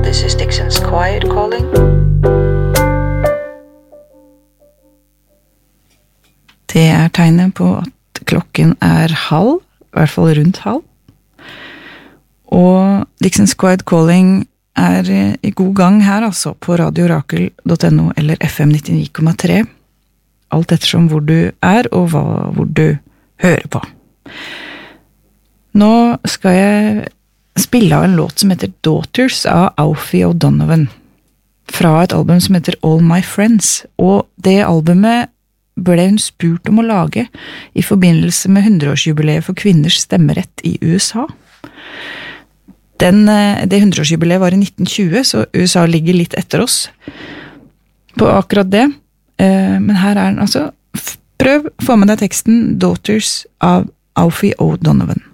This is Dixon's Quiet Calling. Det tegnet på at klokken halv, I hvert fall rundt halv. Og Dixon's Quiet Calling I god gang her, altså, på radiorakel.no eller FM 99,3. Alt ettersom hvor du og hvor du hører på. Nå skal jeg spille av en låt som heter Daughters av Alfie O'Donovan, fra et album som heter All My Friends, og det albumet ble hun spurt om å lage I forbindelse med 100-årsjubileet for kvinners stemmerett I USA. Det 100-årsjubileet var I 1920, så USA ligger litt etter oss på akkurat det, men her den altså. Prøv, få med deg teksten Daughters av Alfie O'Donovan.